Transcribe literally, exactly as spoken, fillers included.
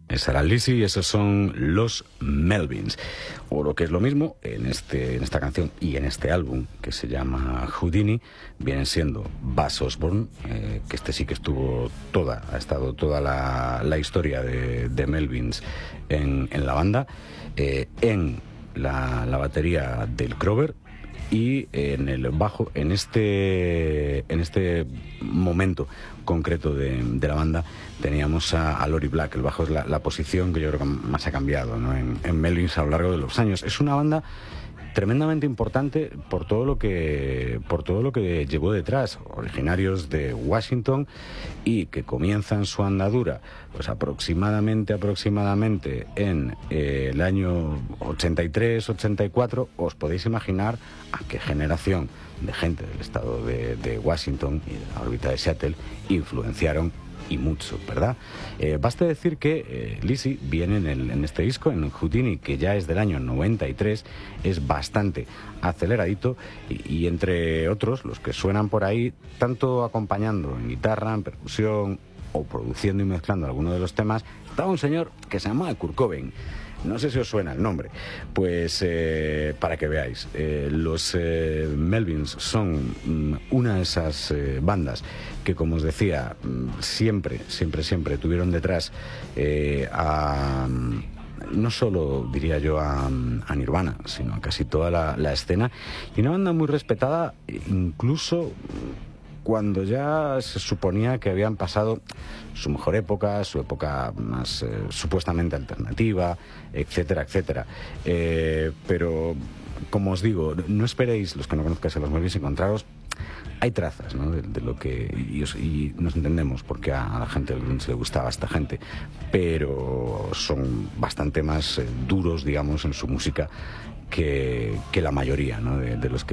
Esa era Lizzy y esos son los Melvins. O lo que es lo mismo, en, este, en esta canción y en este álbum, que se llama Houdini, vienen siendo Buzz Osborne, eh, que este sí que estuvo toda, ha estado toda la, la historia de, de Melvins en, en la banda, eh, en la, la batería del Krover, y en el bajo, en este en este momento concreto de, de la banda, teníamos a, a Lori Black. El bajo es la, la posición que yo creo que más ha cambiado, ¿no?, en, en Melvins a lo largo de los años. Es una banda tremendamente importante por todo lo que por todo lo que llevó detrás, originarios de Washington, y que comienzan su andadura pues aproximadamente aproximadamente en eh, el año ochenta y tres ochenta y cuatro. Os podéis imaginar a qué generación de gente del estado de, de Washington y de la órbita de Seattle influenciaron, y mucho, ¿verdad? Eh, basta decir que eh, Lizzy viene en, el, en este disco, en Houdini, que ya es del año noventa y tres, es bastante aceleradito, y, y entre otros, los que suenan por ahí, tanto acompañando en guitarra, en percusión, o produciendo y mezclando algunos de los temas, estaba un señor que se llamaba Kurt Cobain. No sé si os suena el nombre. Pues eh, para que veáis, eh, los eh, Melvins son mm, una de esas eh, bandas que, como os decía, mm, siempre, siempre, siempre tuvieron detrás eh, a... no solo, diría yo, a, a Nirvana, sino a casi toda la, la escena, y una banda muy respetada, incluso cuando ya se suponía que habían pasado su mejor época, su época más eh, supuestamente alternativa, etcétera, etcétera. Eh, pero, como os digo, no esperéis, los que no conozcáis a los Melvins, encontraros. Hay trazas, ¿no?, de, de lo que... Y, os, y nos entendemos porque a, a la gente se le gustaba a esta gente, pero son bastante más eh, duros, digamos, en su música que, que la mayoría, ¿no?, de, de los que